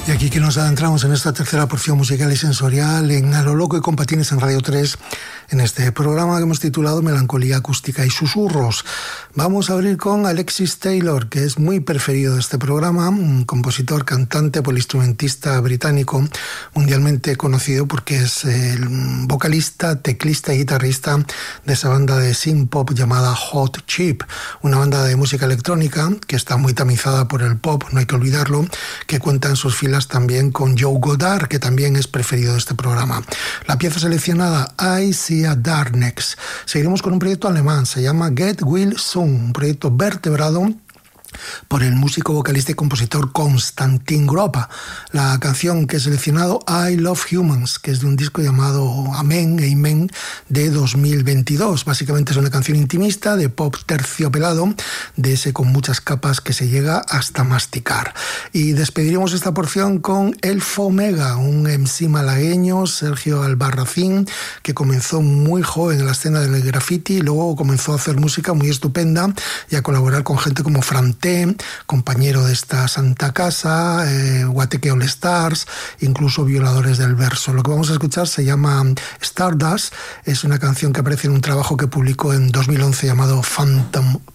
Y aquí que nos adentramos en esta tercera porción musical y sensorial en A lo loco y con patines en Radio 3, en este programa que hemos titulado Melancolía acústica y susurros. Vamos a abrir con Alexis Taylor, que es muy preferido de este programa, un compositor, cantante, poliinstrumentista británico, mundialmente conocido porque es el vocalista, teclista y guitarrista de esa banda de synth pop llamada Hot Chip, una banda de música electrónica que está muy tamizada por el pop, no hay que olvidarlo, que cuenta en sus filas también con Joe Goddard, que también es preferido de este programa. La pieza seleccionada, I See a Darkness. Seguiremos con un proyecto alemán, se llama Get Well Soon, un proyecto vertebrado por el músico, vocalista y compositor Konstantin Gropa. La canción que he seleccionado, I Love Humans, que es de un disco llamado Amen, Amen, de 2022. Básicamente es una canción intimista de pop terciopelado, de ese con muchas capas que se llega hasta masticar. Y despediremos esta porción con Elfo Omega, un MC malagueño, Sergio Albarracín, que comenzó muy joven en la escena del graffiti y luego comenzó a hacer música muy estupenda y a colaborar con gente como Fran T, compañero de esta Santa Casa, Guateque All Stars, incluso Violadores del Verso. Lo que vamos a escuchar se llama Stardust, es una canción que aparece en un trabajo que publicó en 2011 llamado Phantom